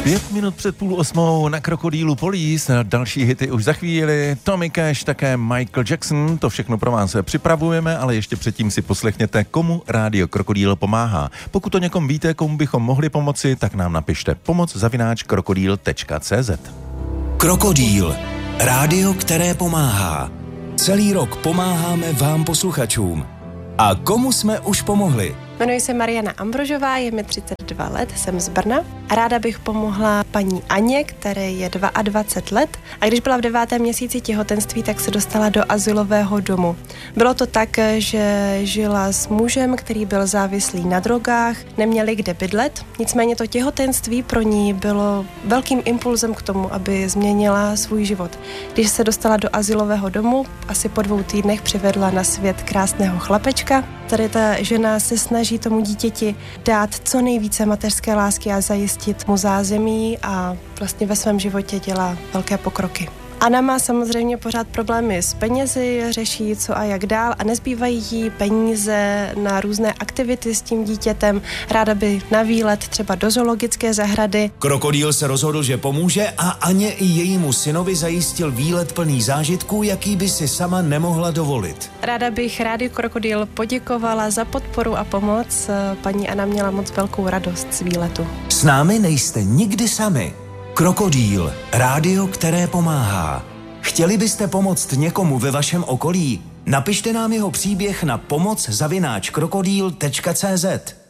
5 minut před 7:30 na Krokodýlu Police, další hity už za chvíli, Tommy Cash, také Michael Jackson, to všechno pro vás připravujeme, ale ještě předtím si poslechněte, komu Rádio Krokodýl pomáhá. Pokud to někom víte, komu bychom mohli pomoci, tak nám napište pomoc@krokodýl.cz. Krokodýl, rádio, které pomáhá. Celý rok pomáháme vám posluchačům. A komu jsme už pomohli? Jmenuji se Mariana Ambrožová, je mi 32 let, jsem z Brna a ráda bych pomohla paní Aně, které je 22 let a když byla v 9. měsíci těhotenství, tak se dostala do azylového domu. Bylo to tak, že žila s mužem, který byl závislý na drogách, neměli kde bydlet, nicméně to těhotenství pro ní bylo velkým impulzem k tomu, aby změnila svůj život. Když se dostala do azylového domu, asi po 2 týdnech přivedla na svět krásného chlapečka. Tady ta žena se snaží tomu dítěti dát co nejvíce mateřské lásky a zajistit mu zázemí a vlastně ve svém životě dělá velké pokroky. Anna má samozřejmě pořád problémy s penězi, řeší co a jak dál a nezbývají jí peníze na různé aktivity s tím dítětem. Ráda by na výlet třeba do zoologické zahrady. Krokodýl se rozhodl, že pomůže a Aně i jejímu synovi zajistil výlet plný zážitků, jaký by si sama nemohla dovolit. Ráda bych Rádiu Krokodýl poděkovala za podporu a pomoc. Paní Anna měla moc velkou radost z výletu. S námi nejste nikdy sami. Krokodýl, rádio, které pomáhá. Chtěli byste pomoct někomu ve vašem okolí? Napište nám jeho příběh na pomoc@krokodýl.cz.